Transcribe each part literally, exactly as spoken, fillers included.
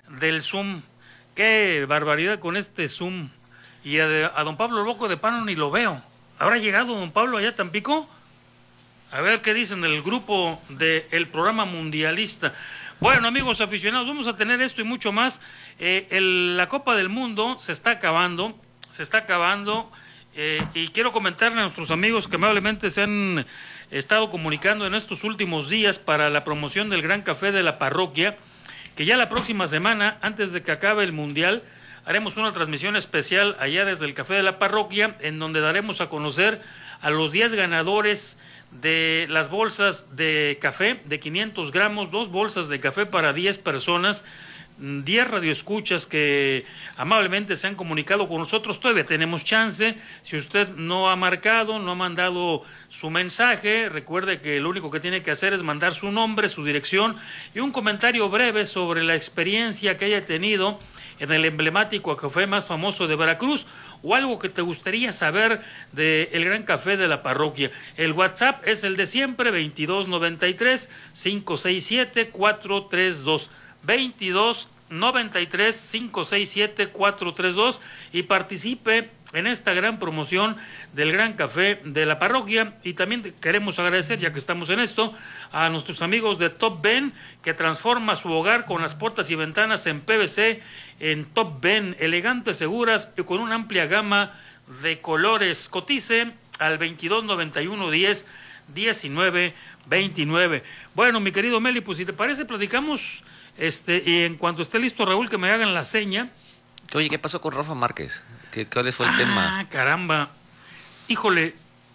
del Zoom. Qué barbaridad con este Zoom. Y a, a don Pablo Loco de Pano ni lo veo. ¿Habrá llegado don Pablo allá a Tampico? A ver qué dicen del grupo del programa mundialista. Bueno, amigos aficionados, vamos a tener esto y mucho más. Eh, el, la Copa del Mundo se está acabando, se está acabando, eh, y quiero comentarle a nuestros amigos que amablemente se han estado comunicando en estos últimos días para la promoción del Gran Café de la Parroquia, que ya la próxima semana, antes de que acabe el Mundial, haremos una transmisión especial allá desde el Café de la Parroquia, en donde daremos a conocer a los diez ganadores de las bolsas de café de quinientos gramos, dos bolsas de café para diez personas, diez radioescuchas que amablemente se han comunicado con nosotros. Todavía tenemos chance. Si usted no ha marcado, no ha mandado su mensaje, recuerde que lo único que tiene que hacer es mandar su nombre, su dirección y un comentario breve sobre la experiencia que haya tenido en el emblemático café más famoso de Veracruz, o algo que te gustaría saber del Gran Café de la Parroquia. El WhatsApp es el de siempre, veintidós noventa y tres, cinco seis siete, cuatro tres dos, veintidós noventa y tres, cinco seis siete, cuatro tres dos, y participe en esta gran promoción del Gran Café de la Parroquia. Y también queremos agradecer, ya que estamos en esto, a nuestros amigos de Top Ben, que transforma su hogar con las puertas y ventanas en P V C, en Top Ben, elegantes, seguras y con una amplia gama de colores. Cotice al veintidós noventa y uno diez diecinueve veintinueve. Bueno, mi querido Meli, pues si te parece, platicamos, este, y en cuanto esté listo, Raúl, que me hagan la seña. Oye, ¿qué pasó con Rafa Márquez? ¿Qué, ¿Cuál fue el ah, tema? Ah, caramba. Híjole,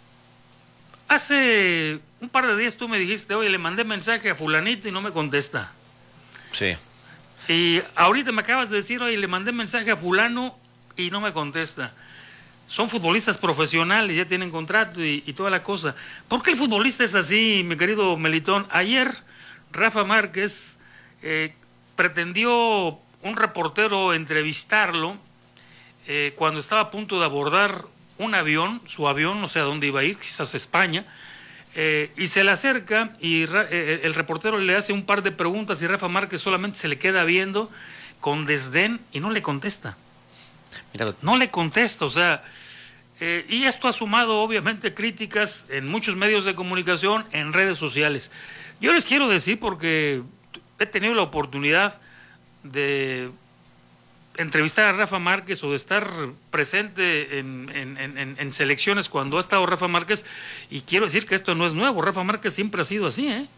hace un par de días tú me dijiste, oye, le mandé mensaje a fulanito y no me contesta. Sí. Y ahorita me acabas de decir, oye, le mandé mensaje a fulano y no me contesta. Son futbolistas profesionales, ya tienen contrato y, y toda la cosa. ¿Por qué el futbolista es así, mi querido Melitón? Ayer Rafa Márquez eh, pretendió un reportero entrevistarlo eh, cuando estaba a punto de abordar un avión, su avión, no sé a dónde iba a ir, quizás a España, eh, y se le acerca y eh, el reportero le hace un par de preguntas y Rafa Márquez solamente se le queda viendo con desdén y no le contesta. Mira, no le contesta, o sea, eh, y esto ha sumado obviamente críticas en muchos medios de comunicación, en redes sociales. Yo les quiero decir, porque he tenido la oportunidad de entrevistar a Rafa Márquez o de estar presente en, en, en, en selecciones cuando ha estado Rafa Márquez, y quiero decir que esto no es nuevo. Rafa Márquez siempre ha sido así, ¿eh?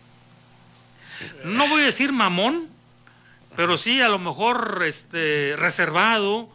No voy a decir mamón, pero sí a lo mejor este reservado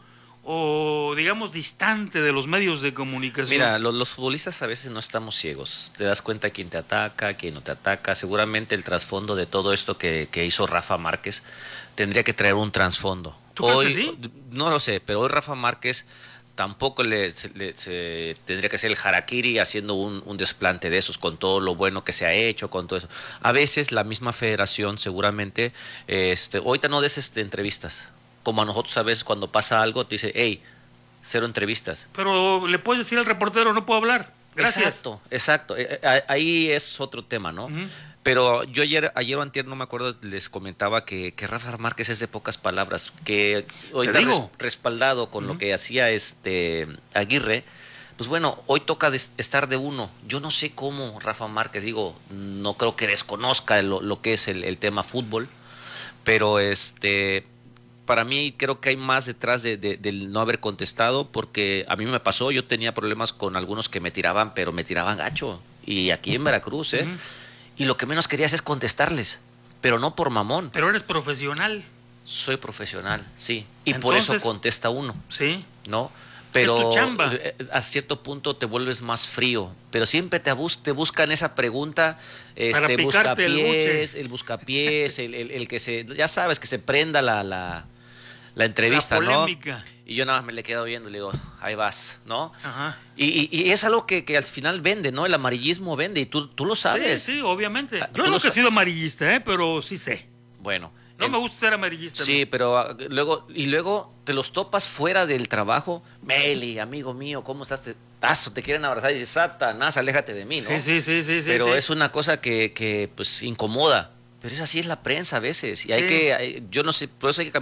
o digamos distante de los medios de comunicación. Mira, los, los futbolistas a veces no estamos ciegos. Te das cuenta quién te ataca, quién no te ataca. Seguramente el trasfondo de todo esto que, que hizo Rafa Márquez tendría que traer un trasfondo. ¿Tú hoy, crees que sí? No lo sé, pero hoy Rafa Márquez tampoco le, le se, tendría que ser el harakiri haciendo un, un desplante de esos con todo lo bueno que se ha hecho, con todo eso. A veces la misma federación seguramente, este, ahorita no des este, entrevistas. Como a nosotros a veces cuando pasa algo te dice, hey, cero entrevistas. Pero le puedes decir al reportero, no puedo hablar. Gracias. Exacto, exacto. Eh, eh, ahí es otro tema, ¿no? Uh-huh. Pero yo ayer, ayer o antier, no me acuerdo, les comentaba que, que Rafa Márquez es de pocas palabras, que hoy está res, respaldado con uh-huh. lo que hacía este Aguirre. Pues bueno, hoy toca de estar de uno. Yo no sé cómo Rafa Márquez, digo, no creo que desconozca lo, lo que es el, el tema fútbol, pero este... para mí creo que hay más detrás de, de, del no haber contestado, porque a mí me pasó, yo tenía problemas con algunos que me tiraban, pero me tiraban gacho, y aquí en Veracruz, ¿eh? Uh-huh. Y lo que menos querías es contestarles, pero no por mamón. Pero eres profesional. Soy profesional, sí, y entonces, por eso contesta uno. Sí. ¿No? Pero es tu chamba. A cierto punto te vuelves más frío, pero siempre te, bus te buscan esa pregunta, este, buscapiés, el, el buscapiés, el, el, el que se, ya sabes, que se prenda la... la la entrevista, la ¿no? Y yo nada más me le quedo viendo y le digo, ahí vas, ¿no? Ajá. Y, y, y es algo que, que al final vende, ¿no? El amarillismo vende y tú, tú lo sabes. Sí, sí, obviamente. Yo nunca he sido amarillista, ¿eh? Pero sí sé. Bueno. No el, me gusta ser amarillista. Sí, ¿no? pero luego, y luego te los topas fuera del trabajo. Meli, amigo mío, ¿cómo estás? Te, paso, te quieren abrazar y dices, Satanás, aléjate de mí, ¿no? Sí, sí, sí, sí. Pero sí, es una cosa que, que, pues, incomoda. Pero es así es la prensa a veces. Y sí. hay que, hay, yo no sé, por eso hay que